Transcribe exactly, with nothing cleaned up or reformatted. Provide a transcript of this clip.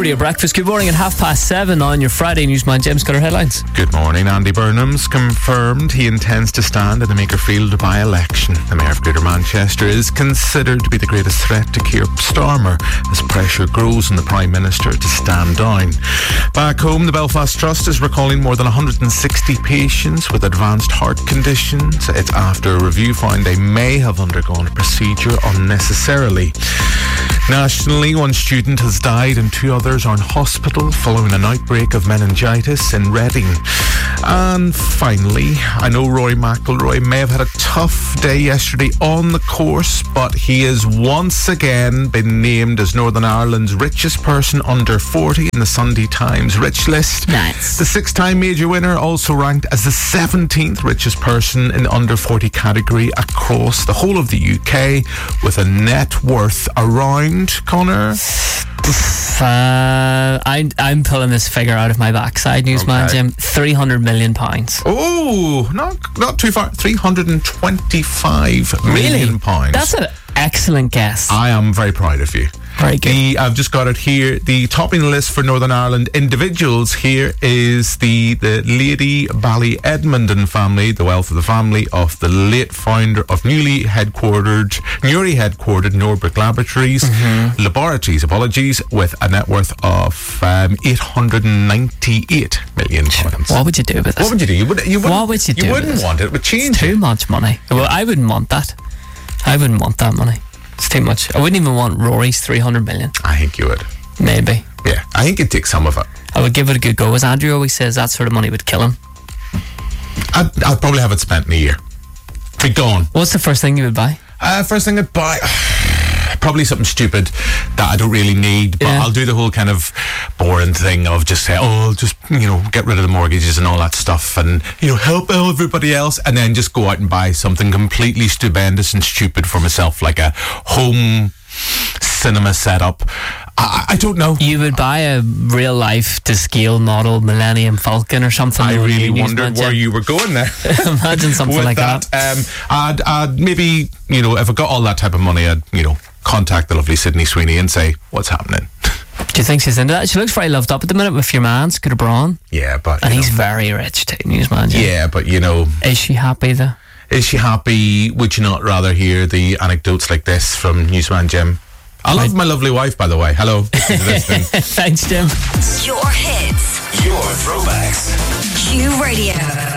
Radio Breakfast. Good morning at half past seven on your Friday Newsman. James Cutter headlines. Good morning. Andy Burnham's confirmed he intends to stand in the Makerfield by-election. The Mayor of Greater Manchester is considered to be the greatest threat to Keir Starmer as pressure grows on the Prime Minister to stand down. Back home, the Belfast Trust is recalling more than one hundred sixty patients with advanced heart conditions. It's after a review found they may have undergone a procedure unnecessarily. Nationally, one student has died and two others are in hospital following an outbreak of meningitis in Reading. And finally, I know Rory McIlroy may have had a tough day yesterday on the course, but he has once again been named as Northern Ireland's richest person under forty in the Sunday Times Rich List. Nice. The six-time major winner also ranked as the seventeenth richest person in the under forty category across the whole of the U K, with a net worth around, Connor? Uh, I, I'm pulling this figure out of my backside, Newsman Okay. Jim. three hundred million pounds. Oh, not not too far. three hundred twenty-five million pounds. That's an excellent guess. I am very proud of you. Very good. The, I've just got it here. The topping list for Northern Ireland individuals here is the, the Lady Bally Edmondon family, the wealth of the family of the late founder of newly headquartered, newly headquartered Norbrook Laboratories, mm-hmm. Laboratories, apologies, with a net worth of um, eight hundred ninety-eight million pounds. What would you do with it? What would you do? You, would, you wouldn't, What would you do You with wouldn't it? want it. It would change It's too it. much money. Well, I wouldn't want that. I wouldn't want that money. It's too much. I wouldn't even want Rory's three hundred million. I think you would. Maybe. Yeah, I think you'd take some of it. I would give it a good go. As Andrew always says, that sort of money would kill him. I'd, I'd probably have it spent in a year. Be gone. What's the first thing you would buy? Uh, first thing I'd buy, probably something stupid that I don't really need, but Yeah. I'll do the whole kind of boring thing of just say, oh, I'll just, you know, get rid of the mortgages and all that stuff and, you know, help everybody else, and then just go out and buy something completely stupendous and stupid for myself, like a home cinema setup. I, I don't know. You would buy a real life to scale model Millennium Falcon or something. I wouldn't really you, wondered Newsman where Jim? you were going there. Imagine something with like that. that. Um, I'd, I'd maybe, you know, if I got all that type of money, I'd, you know, contact the lovely Sydney Sweeney and say, what's happening? Do you think she's into that? She looks very loved up at the minute with your man, Scooter Braun. Yeah, but... And you he's know, very rich too, Newsman Jim. yeah, but, you know... Is she happy though? Is she happy? Would you not rather hear the anecdotes like this from Newsman Jim? I love my lovely wife, by the way. Hello. Thanks, Jim. Your hits. Your throwbacks. Q Radio.